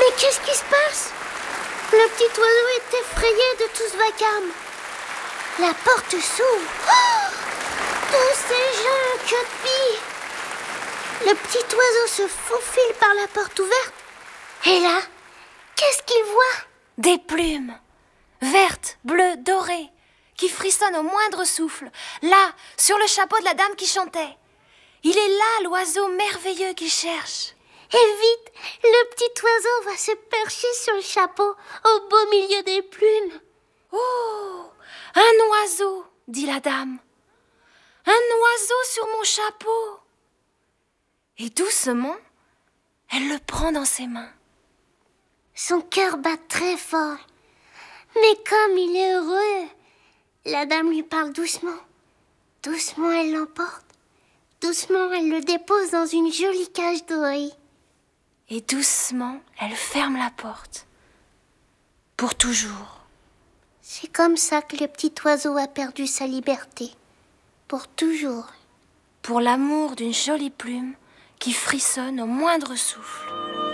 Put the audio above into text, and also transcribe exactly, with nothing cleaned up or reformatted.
Mais qu'est-ce qui se passe? Le petit oiseau est effrayé de tout ce vacarme. La porte s'ouvre. Oh, tous ces gens, que de pis! Le petit oiseau se faufile par la porte ouverte. Et là, qu'est-ce qu'il voit? Des plumes, vertes, bleues, dorées, qui frissonnent au moindre souffle, là, sur le chapeau de la dame qui chantait. Il est là, l'oiseau merveilleux qui cherche. Et vite, le petit oiseau va se percher sur le chapeau, au beau milieu des plumes. Oh, un oiseau, dit la dame. Un oiseau sur mon chapeau. Et doucement, elle le prend dans ses mains. Son cœur bat très fort. Mais comme il est heureux, la dame lui parle doucement. Doucement, elle l'emporte. Doucement, elle le dépose dans une jolie cage dorée. Et doucement, elle ferme la porte. Pour toujours. C'est comme ça que le petit oiseau a perdu sa liberté. Pour toujours. Pour l'amour d'une jolie plume qui frissonne au moindre souffle.